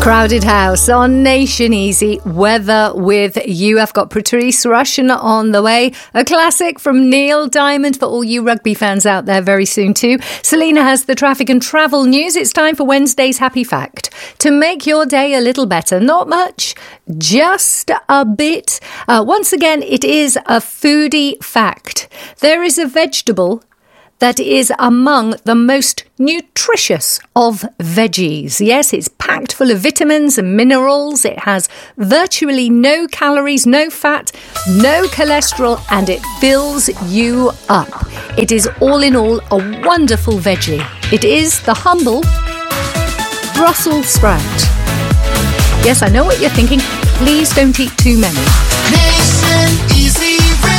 Crowded House on Nation Easy. Weather with you. I've got Patrice Rushen on the way. A classic from Neil Diamond for all you rugby fans out there very soon too. Selena has the traffic and travel news. It's time for Wednesday's Happy Fact. To make your day a little better. Not much, just a bit. Once again, it is a foodie fact. There is a vegetable that is among the most nutritious of veggies. Yes, it's packed full of vitamins and minerals. It has virtually no calories, no fat, no cholesterol, and it fills you up. It is all in all a wonderful veggie. It is the humble Brussels sprout. Yes, I know what you're thinking. Please don't eat too many. Nation Easy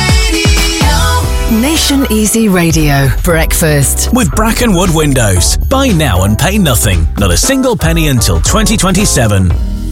Radio. Nation Easy Radio. Breakfast. With Brackenwood Windows. Buy now and pay nothing. Not a single penny until 2027.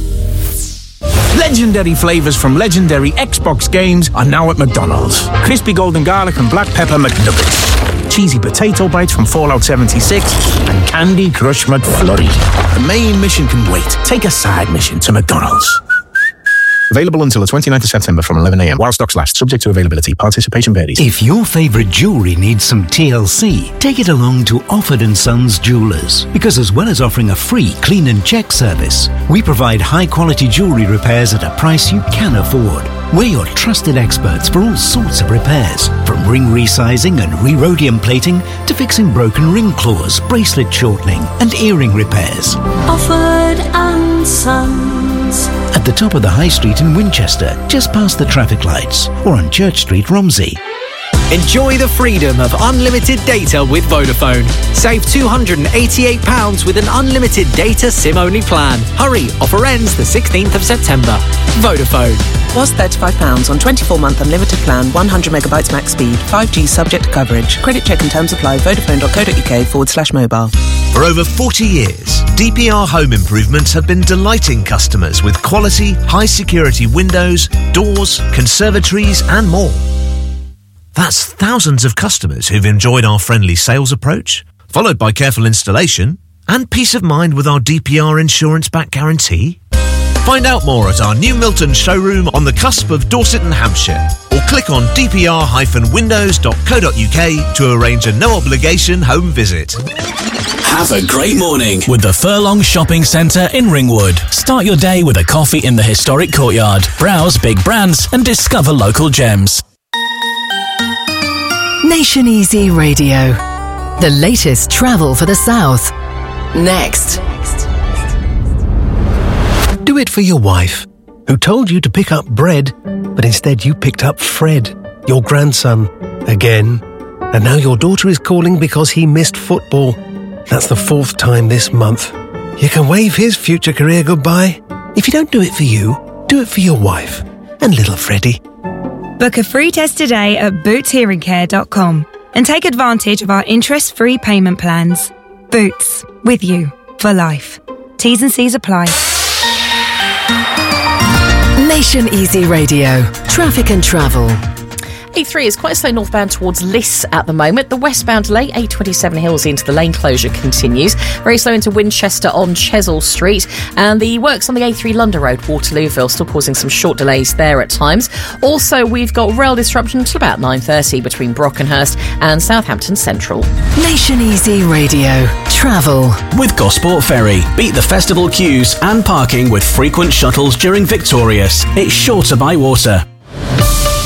Legendary flavours from legendary Xbox games are now at McDonald's. Crispy golden garlic and black pepper McNuggets. Cheesy potato bites from Fallout 76. And Candy Crush McFlurry. The main mission can wait. Take a side mission to McDonald's. Available until the 29th of September from 11 a.m. while stocks last. Subject to availability. Participation varies. If your favourite jewellery needs some TLC, take it along to Offord & Sons Jewellers. Because as well as offering a free clean and check service, we provide high-quality jewellery repairs at a price you can afford. We're your trusted experts for all sorts of repairs, from ring resizing and re-rhodium plating to fixing broken ring claws, bracelet shortening and earring repairs. Offord & Sons. At the top of the High Street in Winchester, just past the traffic lights, or on Church Street, Romsey. Enjoy the freedom of unlimited data with Vodafone. Save £288 with an unlimited data SIM-only plan. Hurry, offer ends the 16th of September. Vodafone. Was £35 on 24-month unlimited plan, 100 megabytes max speed, 5G subject to coverage. Credit check and terms apply. Vodafone.co.uk/mobile. For over 40 years, DPR Home Improvements have been delighting customers with quality, high-security windows, doors, conservatories and more. That's thousands of customers who've enjoyed our friendly sales approach, followed by careful installation, and peace of mind with our DPR insurance-backed guarantee. Find out more at our new Milton showroom on the cusp of Dorset and Hampshire, or click on dpr-windows.co.uk to arrange a no-obligation home visit. Have a great morning with the Furlong Shopping Centre in Ringwood. Start your day with a coffee in the historic courtyard. Browse big brands and discover local gems. Nation Easy Radio. The latest travel for the South. Next. Do it for your wife, who told you to pick up bread, but instead you picked up Fred, your grandson, again. And now your daughter is calling because he missed football. That's the 4th time this month. You can wave his future career goodbye. If you don't do it for you, do it for your wife and little Freddie. Book a free test today at bootshearingcare.com and take advantage of our interest-free payment plans. Boots, with you for life. T's and C's apply. Nation Easy Radio. Traffic and travel. A3 is quite slow northbound towards Liss at the moment. The westbound delay, A27 Hills into the lane closure continues. Very slow into Winchester on Chesil Street. And the works on the A3 London Road, Waterlooville, still causing some short delays there at times. Also, we've got rail disruption until about 9:30 between Brockenhurst and Southampton Central. Nation Easy Radio. Travel. With Gosport Ferry. Beat the festival queues and parking with frequent shuttles during Victorious. It's sure to buy water.